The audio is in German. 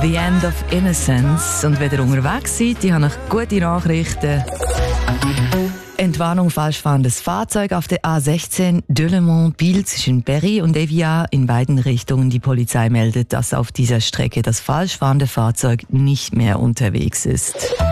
The End of Innocence. Und wenn ihr unterwegs seid, ich habe noch gute Nachrichten. Entwarnung falsch fahrendes Fahrzeug auf der A16 Delemont-Biel zwischen Berry und Evian in beiden Richtungen. Die Polizei meldet, dass auf dieser Strecke das falsch fahrende Fahrzeug nicht mehr unterwegs ist.